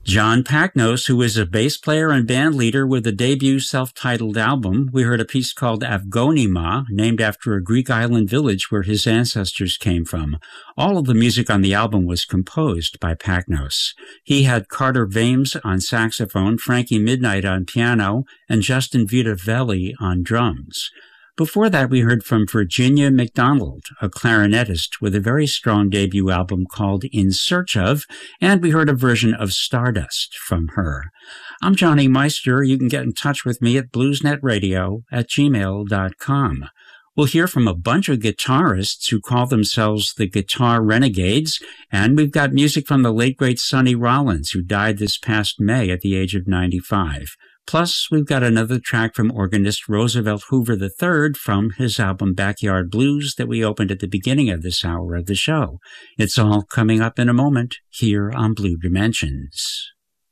John Pagnos, who is a bass player and band leader with a debut self-titled album. We heard a piece called Avgonima, named after a Greek island village where his ancestors came from. All of the music on the album was composed by Pagnos. He had Carter Vames on saxophone, Frankie Midnight on piano, and Justin Vitavelli on drums. Before that, we heard from Virginia McDonald, a clarinetist with a very strong debut album called In Search Of, and we heard a version of Stardust from her. I'm Johnny Meister. You can get in touch with me at bluesnetradio@gmail.com. We'll hear from a bunch of guitarists who call themselves the Guitar Renegades, and we've got music from the late, great Sonny Rollins, who died this past May at the age of 95. Plus, we've got another track from organist Roosevelt Hoover III from his album Backyard Blues that we opened at the beginning of this hour of the show. It's all coming up in a moment here on Blue Dimensions.